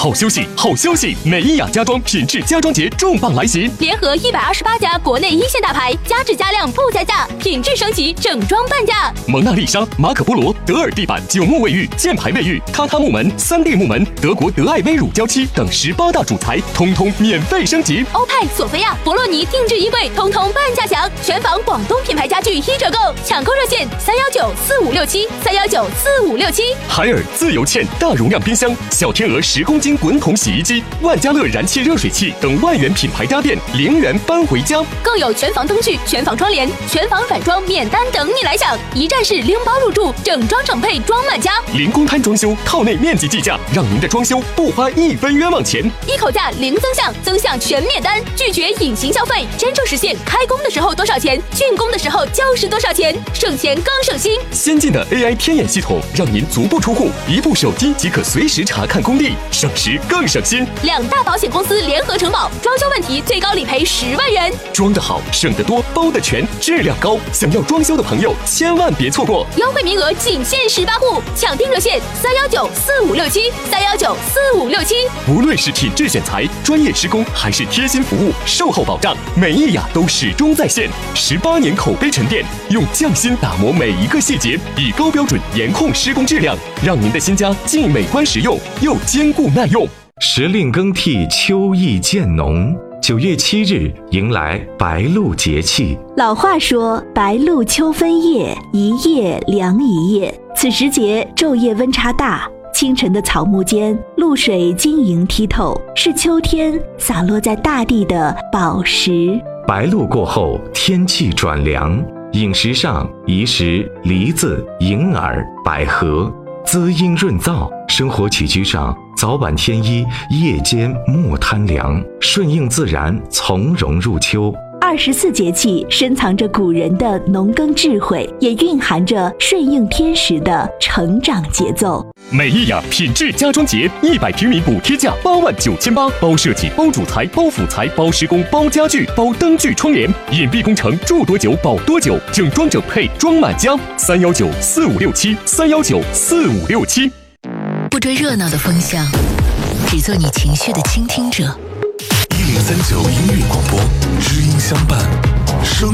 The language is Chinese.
好休息，好消息！美伊雅家装品质家装节重磅来袭， 联合128家国内一线大牌，加质加量不加价，品质升级，整装半价。 蒙娜丽莎、马可波罗、德尔地板、9木卫浴、箭牌卫浴、榻榻木门、3D 木门、德国德爱微乳胶漆等18大主材，通通免费升级。 欧派、索菲亚、博洛尼定制衣柜，通通半价享。全房广东品牌家具1折购，抢购热线3194567，3194567。 海尔自由嵌大容量冰箱、小天鹅10公斤滚筒洗衣机、万家乐燃气热水器等万元品牌家电0元搬回家， 更有全房灯具、全房窗帘、全房软装免单等你来享，一站式拎包入住，整装整配装满家， 零公摊装修，套内面积计价，让您的装修不花1分冤枉钱， 一口价零增项，增项全免单，拒绝隐形消费，真正实现开工的时候多少钱，竣工的时候就是多少钱，省钱更省心。 先进的 AI 天眼系统，让您足不出户，一部手机即可随时查看工地，省时更省心。 2大保险公司联合承保，装修问题最高理赔10万元。 装得好，省得多，包得全，质量高。想要装修的朋友，千万别错过， 优惠名额仅限18户，抢订热线3194567，3194567。 无论是品质选材、专业施工，还是贴心服务、售后保障，美伊雅都始终在线。18年口碑沉淀，用匠心打磨每一个细节，以高标准严控施工质量，让您的新家既美观实用，又坚固耐用。 时令更替，秋意渐浓。9月7日迎来白露节气。 老话说，白露秋分夜，一夜凉一夜。此时节昼夜温差大，清晨的草木间，露水晶莹剔透，是秋天洒落在大地的宝石。 白露过后，天气转凉，饮食上宜食梨子、银耳、百合，滋阴润燥；生活起居上，早晚添衣，夜间莫贪凉，顺应自然，从容入秋。 24节气深藏着古人的农耕智慧，也蕴含着顺应天时的成长节奏。 美伊雅品质家装节，100平米补贴价89800，包设计、包主材、包辅材、包施工、包家具、包灯具窗帘，隐蔽工程，住多久保多久，整装整配装满家。3194567，3194567。 不追热闹的风向，只做你情绪的倾听者。 1039音乐广播，知音相伴，声